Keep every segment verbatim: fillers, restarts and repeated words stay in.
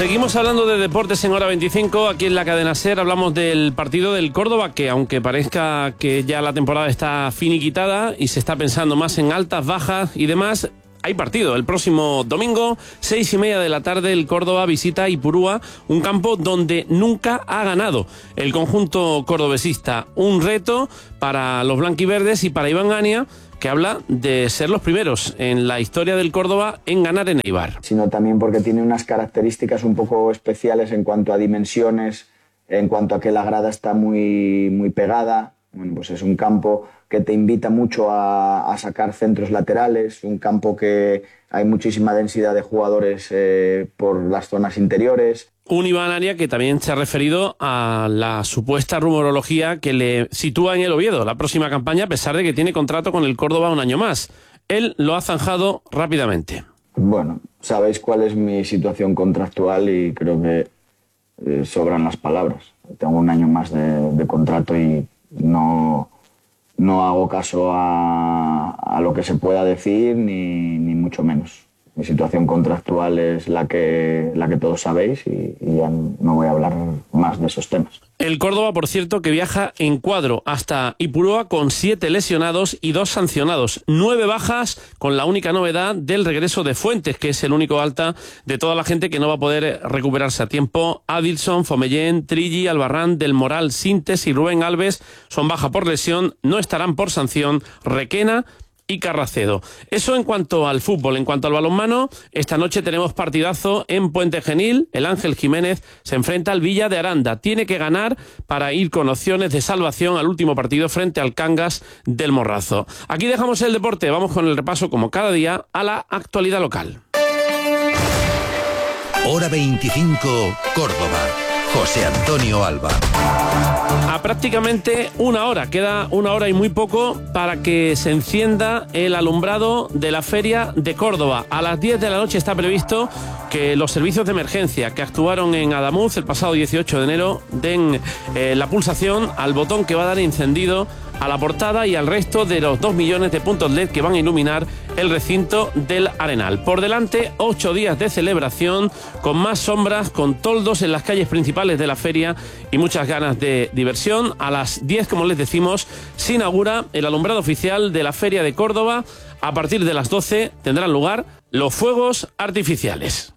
Seguimos hablando de deportes en Hora veinticinco, aquí en la cadena SER. Hablamos del partido del Córdoba, que aunque parezca que ya la temporada está finiquitada y se está pensando más en altas, bajas y demás, hay partido. El próximo domingo, seis y media de la tarde, el Córdoba visita Ipurúa, un campo donde nunca ha ganado el conjunto cordobesista. Un reto para los blanquiverdes y para Iván Ania, que habla de ser los primeros en la historia del Córdoba en ganar en Eibar. Sino también porque tiene unas características un poco especiales en cuanto a dimensiones, en cuanto a que la grada está muy, muy pegada. Bueno, pues es un campo que te invita mucho a, a sacar centros laterales, un campo que hay muchísima densidad de jugadores eh, por las zonas interiores. Un Iván Ania que también se ha referido a la supuesta rumorología que le sitúa en el Oviedo la próxima campaña, a pesar de que tiene contrato con el Córdoba un año más. Él lo ha zanjado rápidamente. Bueno, sabéis cuál es mi situación contractual y creo que eh, sobran las palabras. Tengo un año más de, de contrato y no, no hago caso a, a lo que se pueda decir, ni, ni mucho menos. Mi situación contractual es la que, la que todos sabéis y, y ya no voy a hablar más de esos temas. El Córdoba, por cierto, que viaja en cuadro hasta Ipurúa con siete lesionados y dos sancionados. Nueve bajas, con la única novedad del regreso de Fuentes, que es el único alta de toda la gente que no va a poder recuperarse a tiempo. Adilson, Fomellén, Trilli, Albarrán, Del Moral, Sintes y Rubén Alves son baja por lesión, no estarán por sanción Requena y Carracedo. Eso en cuanto al fútbol. En cuanto al balonmano, esta noche tenemos partidazo en Puente Genil. El Ángel Jiménez se enfrenta al Villa de Aranda. Tiene que ganar para ir con opciones de salvación al último partido frente al Cangas del Morrazo. Aquí dejamos el deporte. Vamos con el repaso, como cada día, a la actualidad local. Hora veinticinco, Córdoba. José Antonio Alba. A prácticamente una hora, queda una hora y muy poco para que se encienda el alumbrado de la Feria de Córdoba. A las diez de la noche está previsto que los servicios de emergencia que actuaron en Adamuz el pasado dieciocho de enero den eh, la pulsación al botón que va a dar encendido a la portada y al resto de los dos millones de puntos L E D que van a iluminar el recinto del Arenal. Por delante, ocho días de celebración, con más sombras, con toldos en las calles principales de la feria y muchas ganas de diversión. A las diez, como les decimos, se inaugura el alumbrado oficial de la Feria de Córdoba. A partir de las doce tendrán lugar los fuegos artificiales.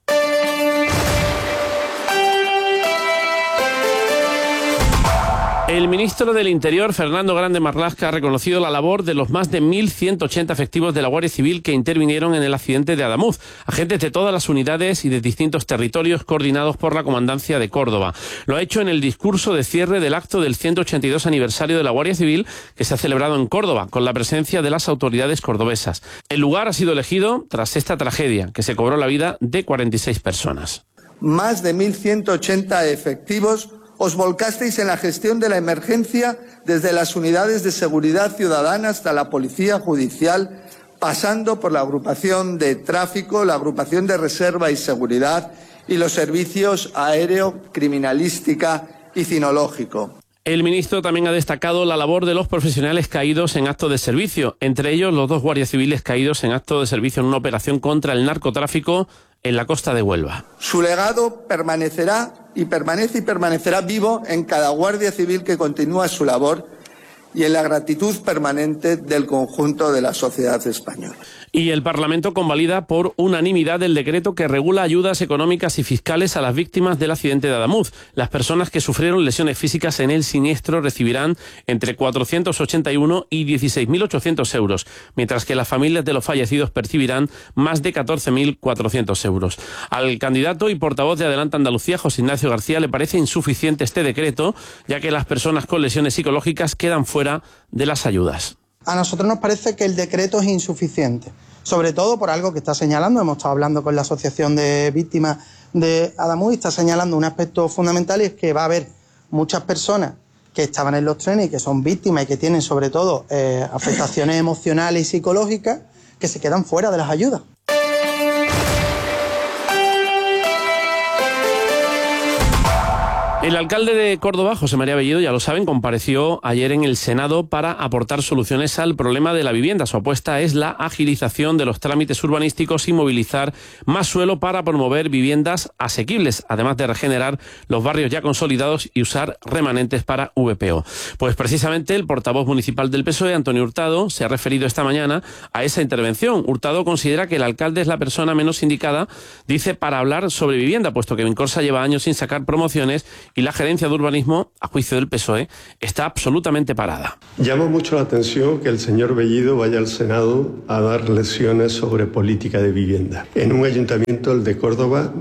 El ministro del Interior, Fernando Grande Marlaska, ha reconocido la labor de los más de mil ciento ochenta efectivos de la Guardia Civil que intervinieron en el accidente de Adamuz. Agentes de todas las unidades y de distintos territorios coordinados por la Comandancia de Córdoba. Lo ha hecho en el discurso de cierre del acto del ciento ochenta y dos aniversario de la Guardia Civil que se ha celebrado en Córdoba, con la presencia de las autoridades cordobesas. El lugar ha sido elegido tras esta tragedia, que se cobró la vida de cuarenta y seis personas. Más de mil ciento ochenta efectivos os volcasteis en la gestión de la emergencia desde las unidades de seguridad ciudadana hasta la policía judicial, pasando por la agrupación de tráfico, la agrupación de reserva y seguridad y los servicios aéreo, criminalística y cinológico. El ministro también ha destacado la labor de los profesionales caídos en acto de servicio, entre ellos los dos guardias civiles caídos en acto de servicio en una operación contra el narcotráfico en la costa de Huelva. Su legado permanecerá y permanece y permanecerá vivo en cada guardia civil que continúa su labor y en la gratitud permanente del conjunto de la sociedad española. Y el Parlamento convalida por unanimidad el decreto que regula ayudas económicas y fiscales a las víctimas del accidente de Adamuz. Las personas que sufrieron lesiones físicas en el siniestro recibirán entre cuatrocientos ochenta y uno y dieciséis mil ochocientos euros, mientras que las familias de los fallecidos percibirán más de catorce mil cuatrocientos euros. Al candidato y portavoz de Adelante Andalucía, José Ignacio García, le parece insuficiente este decreto, ya que las personas con lesiones psicológicas quedan fuera de las ayudas. A nosotros nos parece que el decreto es insuficiente, sobre todo por algo que está señalando. Hemos estado hablando con la Asociación de Víctimas de Adamuz y está señalando un aspecto fundamental, y es que va a haber muchas personas que estaban en los trenes y que son víctimas y que tienen sobre todo eh, afectaciones emocionales y psicológicas que se quedan fuera de las ayudas. El alcalde de Córdoba, José María Bellido, ya lo saben, compareció ayer en el Senado para aportar soluciones al problema de la vivienda. Su apuesta es la agilización de los trámites urbanísticos y movilizar más suelo para promover viviendas asequibles, además de regenerar los barrios ya consolidados y usar remanentes para V P O. Pues precisamente el portavoz municipal del P S O E, Antonio Hurtado, se ha referido esta mañana a esa intervención. Hurtado considera que el alcalde es la persona menos indicada, dice, para hablar sobre vivienda, puesto que Bencorsa lleva años sin sacar promociones y la gerencia de urbanismo, a juicio del P S O E, está absolutamente parada. Llama mucho la atención que el señor Bellido vaya al Senado a dar lecciones sobre política de vivienda. En un ayuntamiento, el de Córdoba,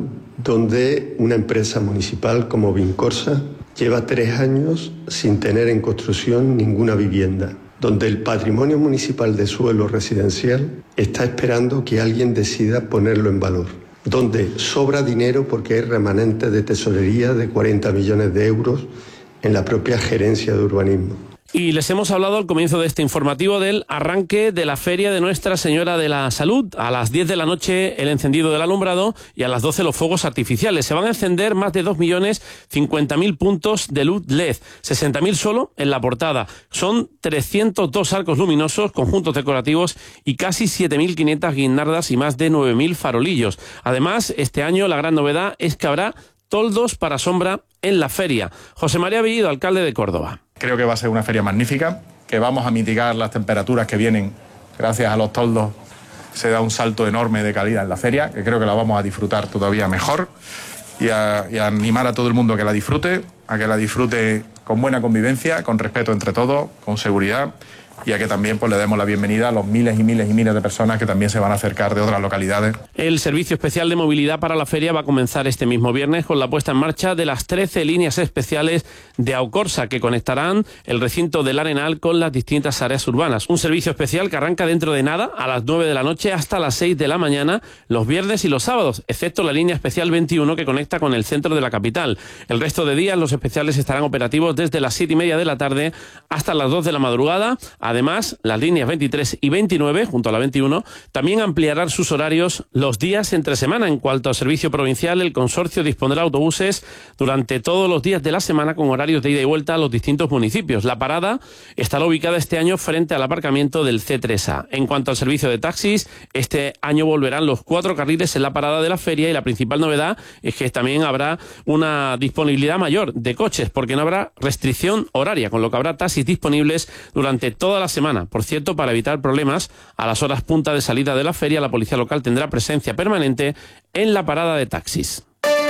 donde una empresa municipal como Bencorsa lleva tres años sin tener en construcción ninguna vivienda, donde el patrimonio municipal de suelo residencial está esperando que alguien decida ponerlo en valor, donde sobra dinero porque hay remanentes de tesorería de cuarenta millones de euros en la propia gerencia de urbanismo. Y les hemos hablado al comienzo de este informativo del arranque de la Feria de Nuestra Señora de la Salud. A las diez de la noche el encendido del alumbrado y a las doce los fuegos artificiales. Se van a encender más de dos millones cincuenta mil puntos de luz L E D, sesenta mil solo en la portada. Son trescientos dos arcos luminosos, conjuntos decorativos y casi siete mil quinientas guirnaldas y más de nueve mil farolillos. Además, este año la gran novedad es que habrá toldos para sombra en la feria. José María Bellido, alcalde de Córdoba. Creo que va a ser una feria magnífica, que vamos a mitigar las temperaturas que vienen gracias a los toldos. Se da un salto enorme de calidad en la feria, que creo que la vamos a disfrutar todavía mejor y a, y a animar a todo el mundo a que la disfrute, a que la disfrute con buena convivencia, con respeto entre todos, con seguridad, y a que también pues, le demos la bienvenida a los miles y miles y miles de personas que también se van a acercar de otras localidades. El servicio especial de movilidad para la feria va a comenzar este mismo viernes con la puesta en marcha de las trece líneas especiales de Aucorsa que conectarán el recinto del Arenal con las distintas áreas urbanas. Un servicio especial que arranca dentro de nada a las nueve de la noche hasta las seis de la mañana los viernes y los sábados, excepto la línea especial veintiuno que conecta con el centro de la capital. El resto de días los especiales estarán operativos desde las siete y media de la tarde hasta las dos de la madrugada. Además, las líneas veintitrés y veintinueve, junto a la veintiuno, también ampliarán sus horarios los días entre semana. En cuanto al servicio provincial, el consorcio dispondrá autobuses durante todos los días de la semana con horarios de ida y vuelta a los distintos municipios. La parada estará ubicada este año frente al aparcamiento del C tres A. En cuanto al servicio de taxis, este año volverán los cuatro carriles en la parada de la feria y la principal novedad es que también habrá una disponibilidad mayor de coches porque no habrá restricción horaria, con lo que habrá taxis disponibles durante toda la semana. Por cierto, para evitar problemas, a las horas punta de salida de la feria, la policía local tendrá presencia permanente en la parada de taxis.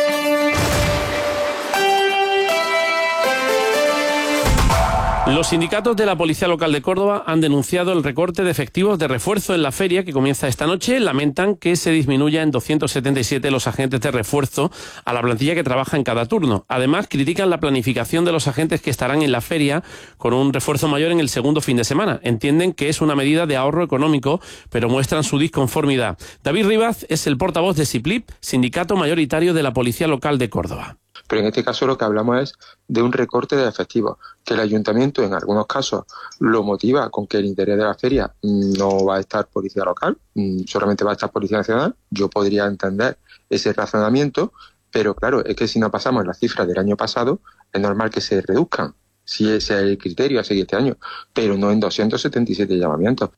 Los sindicatos de la Policía Local de Córdoba han denunciado el recorte de efectivos de refuerzo en la feria que comienza esta noche. Lamentan que se disminuya en doscientos setenta y siete los agentes de refuerzo a la plantilla que trabaja en cada turno. Además, critican la planificación de los agentes que estarán en la feria con un refuerzo mayor en el segundo fin de semana. Entienden que es una medida de ahorro económico, pero muestran su disconformidad. David Rivas es el portavoz de SIPLIP, sindicato mayoritario de la Policía Local de Córdoba. Pero en este caso lo que hablamos es de un recorte de efectivos, que el ayuntamiento en algunos casos lo motiva con que el interés de la feria no va a estar policía local, solamente va a estar policía nacional. Yo podría entender ese razonamiento, pero claro, es que si no pasamos las cifras del año pasado, es normal que se reduzcan, si ese es el criterio a seguir este año, pero no en doscientos setenta y siete llamamientos.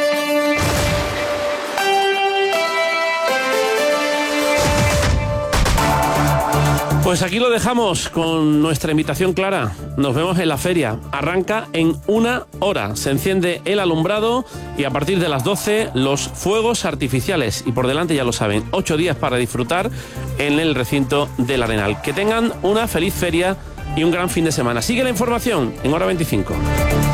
Pues aquí lo dejamos con nuestra invitación clara. Nos vemos en la feria. Arranca en una hora. Se enciende el alumbrado y a partir de las doce los fuegos artificiales. Y por delante, ya lo saben, ocho días para disfrutar en el recinto del Arenal. Que tengan una feliz feria y un gran fin de semana. Sigue la información en Hora veinticinco.